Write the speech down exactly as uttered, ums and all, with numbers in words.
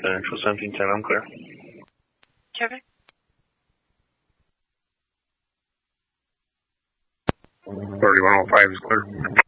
Central seventeen ten, I'm clear. Trevor? thirty-one oh five is clear.